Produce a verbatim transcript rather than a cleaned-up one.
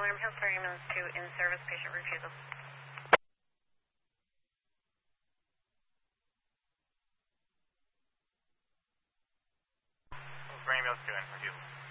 Alarm Hill Star Ambulance two, in service, patient refusal. For Ambulance two, in refusal.